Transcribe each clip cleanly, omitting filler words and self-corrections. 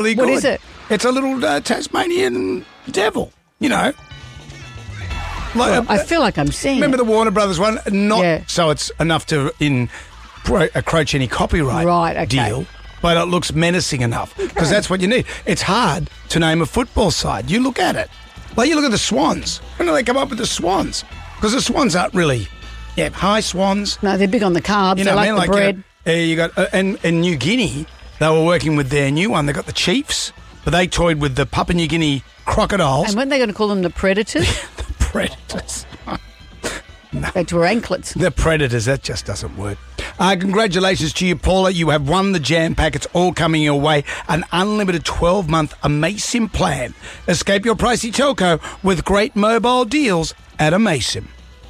really What good. is it? It's a little Tasmanian devil, you know. Like, I feel like I'm seeing remember it. the Warner Brothers one? Not Yeah. so it's enough to encroach any copyright Right, okay. deal, but it looks menacing enough because that's what you need. It's hard to name a football side. You look at it. Like you look at the Swans. When do they come up with the Swans? Because the Swans aren't really, high Swans. No, they're big on the carbs. You They know what I like mean? the bread. You got and New Guinea, they were working with their new one. They got the Chiefs, but they toyed with the Papua New Guinea crocodiles. And weren't they going to call them the Predators? The Predators. They were anklets. The Predators, that just doesn't work. Congratulations to you, Paula. You have won the jam pack. It's all coming your way. An unlimited 12-month Amaysim plan. Escape your pricey telco with great mobile deals at Amaysim.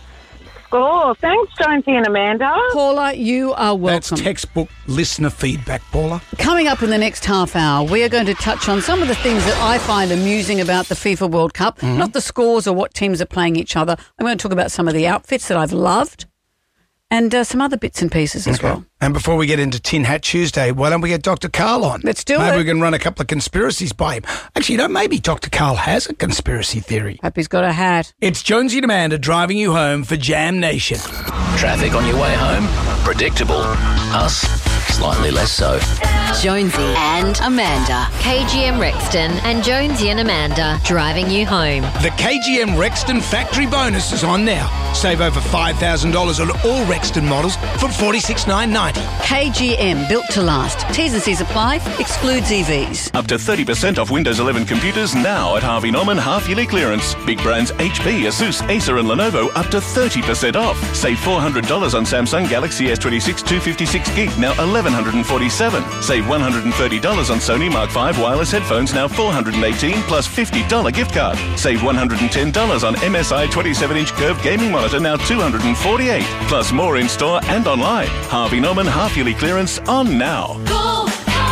Oh, thanks, Jonesy and Amanda. Paula, you are welcome. That's textbook listener feedback, Paula. Coming up in the next half hour, we are going to touch on some of the things that I find amusing about the FIFA World Cup. Mm-hmm. Not the scores or what teams are playing each other. I'm going to talk about some of the outfits that I've loved and some other bits and pieces as well. And before we get into Tin Hat Tuesday, why don't we get Dr. Carl on? Let's do Maybe it. we can run a couple of conspiracies by him. Actually, maybe Dr. Carl has a conspiracy theory. Hope he's got a hat. It's Jonesy and Amanda driving you home for Jam Nation. Traffic on your way home? Predictable. Us? Slightly less so. Jonesy and Amanda. KGM Rexton and Jonesy and Amanda driving you home. The KGM Rexton factory bonus is on now. Save over $5,000 on all Rexton models for $46,990. KGM, built to last. T's and C's apply. Excludes EVs. Up to 30% off Windows 11 computers now at Harvey Norman half-yearly clearance. Big brands HP, Asus, Acer and Lenovo up to 30% off. Save $400 on Samsung Galaxy S26 256GB, now $1,147. Save $130 on Sony Mark V wireless headphones, now $418 plus $50 gift card. Save $110 on MSI 27-inch curved gaming monitor, now $248. Plus more in-store and online. Harvey Norman half-yearly clearance on now. Go,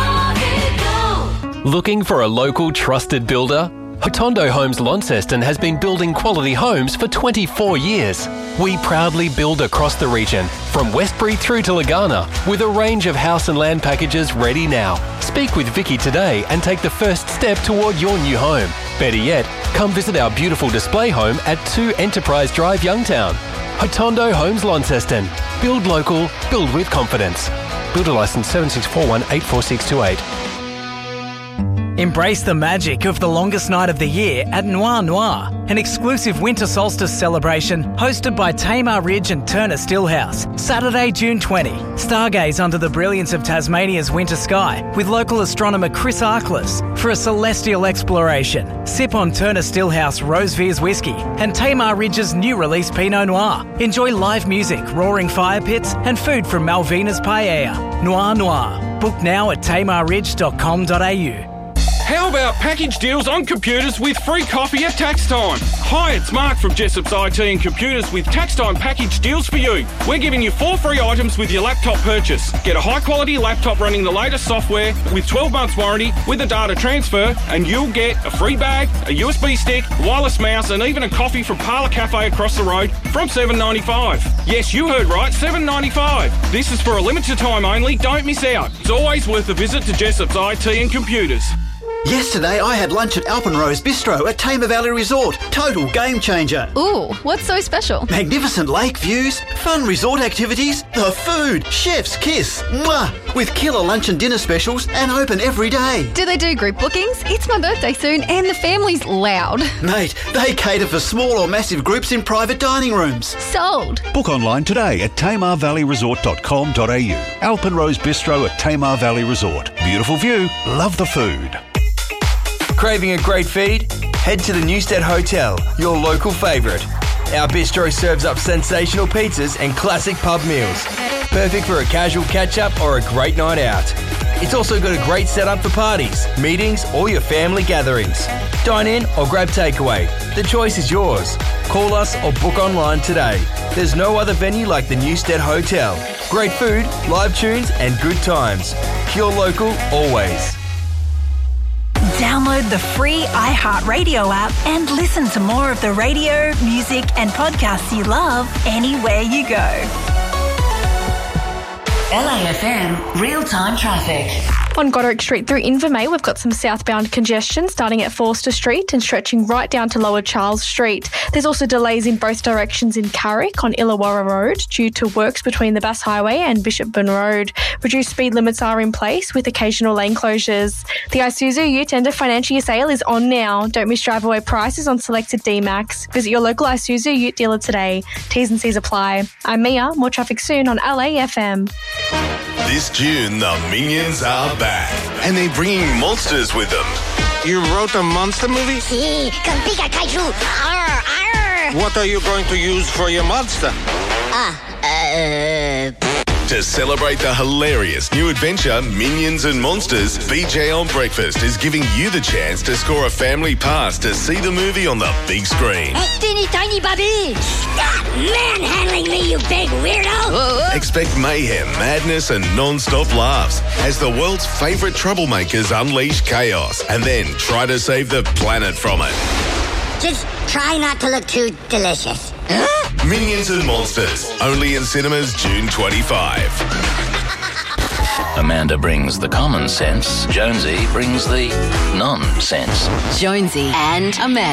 Harvey, go! Looking for a local trusted builder? Hotondo Homes Launceston has been building quality homes for 24 years. We proudly build across the region, from Westbury through to Lagana, with a range of house and land packages ready now. Speak with Vicky today and take the first step toward your new home. Better yet, come visit our beautiful display home at 2 Enterprise Drive, Youngtown. Hotondo Homes Launceston. Build local, build with confidence. Builder licence 7641-84628. Embrace the magic of the longest night of the year at Noir Noir, an exclusive winter solstice celebration hosted by Tamar Ridge and Turner Stillhouse. Saturday, June 20. Stargaze under the brilliance of Tasmania's winter sky with local astronomer Chris Arkless for a celestial exploration. Sip on Turner Stillhouse Rosevere's whiskey and Tamar Ridge's new release Pinot Noir. Enjoy live music, roaring fire pits and food from Malvina's Paella. Noir Noir. Book now at tamarridge.com.au. How about package deals on computers with free coffee at tax time? Hi, it's Mark from Jessop's IT and Computers with tax time package deals for you. We're giving you 4 free items with your laptop purchase. Get a high quality laptop running the latest software with 12 months warranty with a data transfer, and you'll get a free bag, a USB stick, wireless mouse, and even a coffee from Parlour Cafe across the road from $7.95. Yes, you heard right, $7.95. This is for a limited time only. Don't miss out. It's always worth a visit to Jessop's IT and Computers. Yesterday I had lunch at Alpenrose Bistro at Tamar Valley Resort. Total game changer. Ooh, what's so special? Magnificent lake views, fun resort activities, the food, chef's kiss. Mwah! With killer lunch and dinner specials and open every day. Do they do group bookings? It's my birthday soon and the family's loud. Mate, they cater for small or massive groups in private dining rooms. Sold. Book online today at tamarvalleyresort.com.au. Alpenrose Bistro at Tamar Valley Resort. Beautiful view, love the food. Craving a great feed? Head to the Newstead Hotel, your local favourite. Our bistro serves up sensational pizzas and classic pub meals. Perfect for a casual catch-up or a great night out. It's also got a great setup for parties, meetings or your family gatherings. Dine in or grab takeaway. The choice is yours. Call us or book online today. There's no other venue like the Newstead Hotel. Great food, live tunes and good times. Pure local always. Download the free iHeartRadio app and listen to more of the radio, music and podcasts you love anywhere you go. LAFM real-time traffic. On Goddard Street through Invermay, we've got some southbound congestion starting at Forster Street and stretching right down to Lower Charles Street. There's also delays in both directions in Carrick on Illawarra Road due to works between the Bass Highway and Bishopburn Road. Reduced speed limits are in place with occasional lane closures. The Isuzu Ute End of Financial Year sale is on now. Don't miss drive away prices on selected D-Max. Visit your local Isuzu Ute dealer today. T's and C's apply. I'm Mia. More traffic soon on LAFM. This June, the Minions are back, and they're bringing monsters with them. You wrote a monster movie? Sí, con pica kaiju. Arr, arr. What are you going to use for your monster? To celebrate the hilarious new adventure, Minions and Monsters, BJ on Breakfast is giving you the chance to score a family pass to see the movie on the big screen. Hey, teeny tiny Bobby! Stop manhandling me, you big weirdo! Expect mayhem, madness and non-stop laughs as the world's favourite troublemakers unleash chaos and then try to save the planet from it. Just try not to look too delicious. Minions and Monsters, only in cinemas June 25. Amanda brings the common sense. Jonesy brings the nonsense. Jonesy and Amanda.